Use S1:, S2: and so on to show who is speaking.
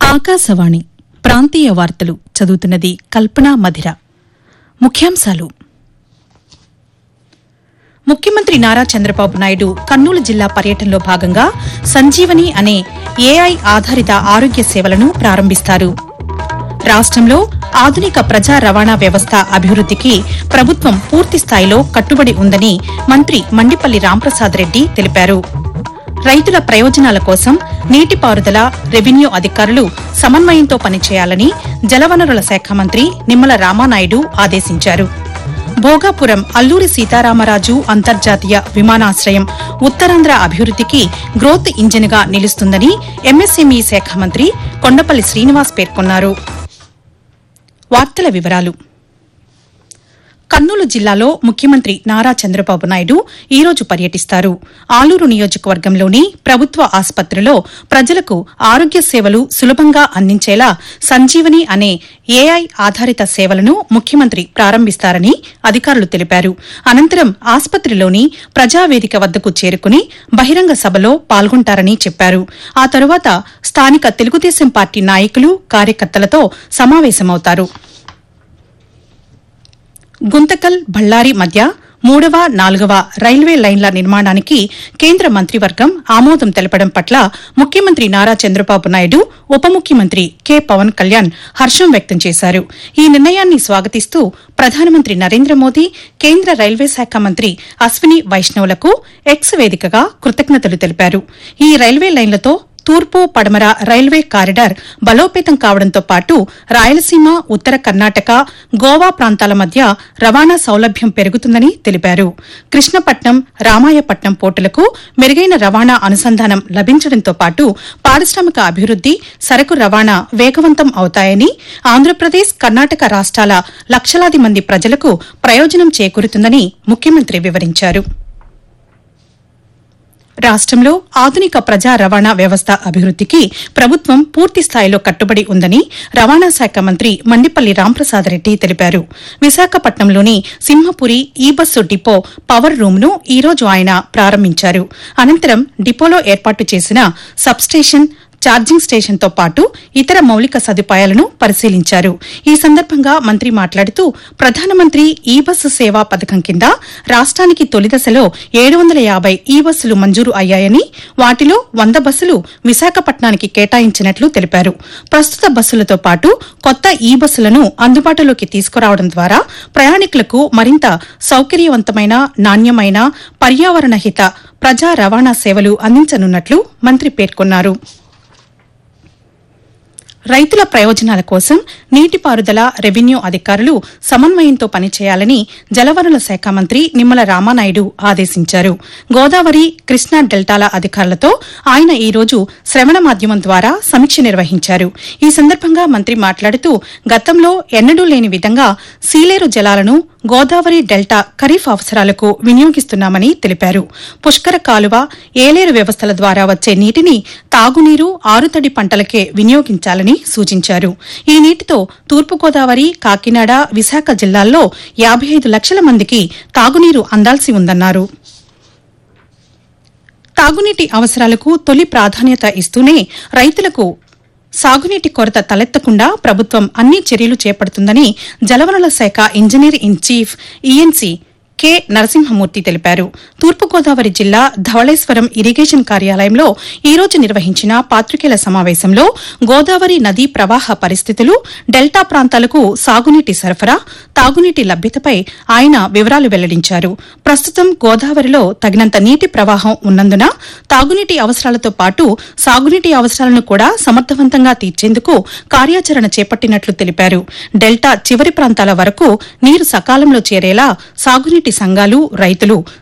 S1: ఆకాశవాణి ప్రాంతీయ వార్తలు చదువుతున్నది కల్పనా మధిర. ముఖ్యాంశాలు. ముఖ్యమంత్రి నారా చంద్రబాబు నాయుడు కర్నూలు జిల్లా పర్యటనలో భాగంగా సంజీవని అనే ఏఐ ఆధారిత ఆరోగ్య సేవలను ప్రారంభిస్తారు. రాష్టంలో ఆధునిక ప్రజా రవాణా వ్యవస్థ అభివృద్దికి ప్రభుత్వం పూర్తిస్థాయిలో కట్టుబడి ఉందని మంత్రి మండిపల్లి రాంప్రసాద్ రెడ్డి తెలిపారు. రైతుల ప్రయోజనాల కోసం నీటిపారుదల, రెవెన్యూ అధికారులు సమన్వయంతో పనిచేయాలని జలవనరుల శాఖ మంత్రి నిమ్మల రామానాయుడు ఆదేశించారు. భోగాపురం అల్లూరి సీతారామరాజు అంతర్జాతీయ విమానాశ్రయం ఉత్తరాంధ్ర అభివృద్దికి గ్రోత్ ఇంజిన్గా నిలుస్తుందని ఎంఎస్ఎంఈ శాఖ మంత్రి కొండపల్లి శ్రీనివాస్ పేర్కొన్నారు. వార్తల వివరాలు. కర్నూలు జిల్లాలో ముఖ్యమంత్రి నారా చంద్రబాబు నాయుడు ఈ రోజు పర్యటిస్తారు. ఆలూరు నియోజకవర్గంలోని ప్రభుత్వ ఆసుపత్రిలో ప్రజలకు ఆరోగ్య సేవలు సులభంగా అందించేలా సంజీవని అనే ఏఐ ఆధారిత సేవలను ముఖ్యమంత్రి ప్రారంభిస్తారని అధికారులు తెలిపారు. అనంతరం ఆసుపత్రిలోని ప్రజావేదిక వద్దకు చేరుకుని బహిరంగ సభలో పాల్గొంటారని చెప్పారు. ఆ తరువాత స్థానిక తెలుగుదేశం పార్టీ నాయకులు, కార్యకర్తలతో సమావేశమవుతారు. గుంతకల్, బళ్లారి మధ్య 3వ, 4వ రైల్వే లైన్ల నిర్మాణానికి కేంద్ర మంత్రివర్గం ఆమోదం తెలపడం పట్ల ముఖ్యమంత్రి నారా చంద్రబాబు నాయుడు, ఉప ముఖ్యమంత్రి కె పవన్ కళ్యాణ్ హర్షం వ్యక్తం చేశారు. ఈ నిర్ణయాన్ని స్వాగతిస్తూ ప్రధానమంత్రి నరేంద్ర మోదీ, కేంద్ర రైల్వే శాఖ మంత్రి అశ్విని వైష్ణవ్లకు ఎక్స్ వేదికగా కృతజ్ఞతలు తెలిపారు. ఈ రైల్వే లైన్లతో తూర్పు, పడమర రైల్వే కారిడార్ బలోపేతం కావడంతో పాటు రాయలసీమ, ఉత్తర కర్ణాటక, గోవా ప్రాంతాల మధ్య రవాణా సౌలభ్యం పెరుగుతుందని తెలిపారు. కృష్ణపట్నం, రామాయపట్నం పోర్టులకు మెరుగైన రవాణా అనుసంధానం లభించడంతో పాటు పారిశ్రామిక అభివృద్ది, సరకు రవాణా వేగవంతం అవుతాయని, ఆంధ్రప్రదేశ్, కర్ణాటక రాష్ట్రాల లక్షలాది మంది ప్రజలకు ప్రయోజనం చేకూరుతుందని ముఖ్యమంత్రి వివరించారు. రాష్టంలో ఆధునిక ప్రజా రవాణా వ్యవస్థ అభివృద్దికి ప్రభుత్వం పూర్తిస్థాయిలో కట్టుబడి ఉందని రవాణా శాఖ మంత్రి మండిపల్లి రాంప్రసాద్ రెడ్డి తెలిపారు. విశాఖపట్నంలోని సింహపురి ఈ బస్సు డిపో పవర్ రూమ్ను ఈ రోజు ఆయన ప్రారంభించారు. అనంతరం డిపోలో ఏర్పాటు చేసిన సబ్స్టేషన్, ఛార్జింగ్ స్టేషన్తో పాటు ఇతర మౌలిక సదుపాయాలను పరిశీలించారు. ఈ సందర్భంగా మంత్రి మాట్లాడుతూ ప్రధానమంత్రి ఈ బస్సు సేవా పథకం కింద రాష్ట్రానికి తొలిదశలో 750 ఈ బస్సులు మంజూరు అయ్యాయని, వాటిలో 100 బస్సులు విశాఖపట్నానికి కేటాయించినట్లు తెలిపారు. ప్రస్తుత బస్సులతో పాటు కొత్త ఈ బస్సులను అందుబాటులోకి తీసుకురావడం ద్వారా ప్రయాణికులకు మరింత సౌకర్యవంతమైన, నాణ్యమైన, పర్యావరణ హిత ప్రజా రవాణా సేవలు అందించనున్నట్లు మంత్రి పేర్కొన్నారు. రైతుల ప్రయోజనాల కోసం నీటిపారుదల, రెవెన్యూ అధికారులు సమన్వయంతో పనిచేయాలని జలవనరుల శాఖ మంత్రి నిమ్మల రామానాయుడు ఆదేశించారు. గోదావరి, కృష్ణా డెల్టాల అధికారులతో ఆయన ఈ రోజు శ్రవణ మాధ్యమం ద్వారా సమీక్ష నిర్వహించారు. ఈ సందర్భంగా మంత్రి మాట్లాడుతూ గతంలో ఎన్నడూ లేని విధంగా సీలేరు జలాలను గోదావరి డెల్టా ఖరీఫ్ అవసరాలకు వినియోగిస్తున్నామని తెలిపారు. పుష్కర కాలువ, ఏలేరు వ్యవస్థల ద్వారా వచ్చే నీటిని తాగునీరు, ఆరుతడి పంటలకే వినియోగించాలని సూచించారు. ఈ నీటితో తూర్పుగోదావరి, కాకినాడ, విశాఖ జిల్లాల్లో 55 లక్షల మందికి తాగునీరు అందాల్సి ఉందన్నారు. తాగునీటి అవసరాలకు తొలి ప్రాధాన్యత ఇస్తూనే రైతులకు సాగునీటి కొరత తలెత్తకుండా ప్రభుత్వం అన్ని చర్యలు చేపడుతుందని జలవనరుల శాఖ engineer in chief ENC K Narasimhamurthy తెలిపారు. తూర్పుగోదావరి జిల్లా ధవళేశ్వరం ఇరిగేషన్ కార్యాలయంలో ఈ రోజు నిర్వహించిన పాత్రికేయుల సమావేశంలో గోదావరి నదీ ప్రవాహ పరిస్థితులు, డెల్టా ప్రాంతాలకు సాగునీటి సరఫరా, తాగునీటి లభ్యతపై ఆయన వివరాలు వెల్లడించారు. ప్రస్తుతం గోదావరిలో తగినంత నీటి ప్రవాహం ఉన్నందున తాగునీటి అవసరాలతో పాటు సాగునీటి అవసరాలను కూడా సమర్థవంతంగా తీర్చేందుకు కార్యాచరణ చేపట్టినట్లు తెలిపారు. డెల్టా చివరి ప్రాంతాల వరకు నీరు సకాలంలో చేరేలా సాగునీటి సంఘాలు, రైతులు